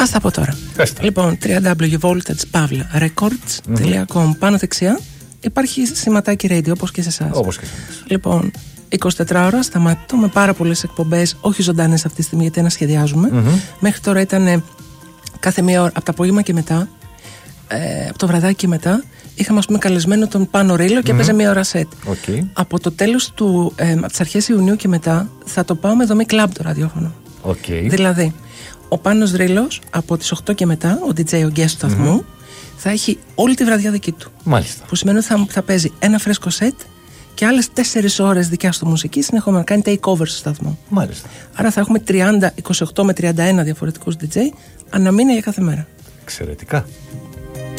Ας τα πω τώρα. Λοιπόν, www.voltagepavlarecords.com. Πάνω δεξιά υπάρχει σηματάκι radio, όπως και σε εσάς. Όπως και σε εμάς. Λοιπόν, 24 ώρα σταματώ με πάρα πολλές εκπομπές, όχι ζωντανές αυτή τη στιγμή γιατί να σχεδιάζουμε. Μέχρι τώρα ήταν κάθε μία ώρα, από το απόγευμα και μετά, από το βραδάκι και μετά. Είχαμε, ας πούμε, καλεσμένο τον Πάνο Ρήλο και έπαιζε μία ώρα σετ. Από το τέλος από τις αρχές Ιουνίου και μετά θα το πάω με δομή κλαμπ το ραδιόφωνο. Δηλαδή, ο Πάνος Ρήλος από τις 8 και μετά, ο DJ, ο guest του σταθμού, θα έχει όλη τη βραδιά δική του. Μάλιστα. Που σημαίνει ότι θα παίζει ένα φρέσκο σετ και άλλες 4 ώρες δικιά του μουσική συνεχόμενα. Κάνει takeover στο σταθμό. Μάλιστα. Άρα θα έχουμε 28 με 31 διαφορετικούς DJ ανά μήνα για κάθε μέρα. Εξαιρετικά.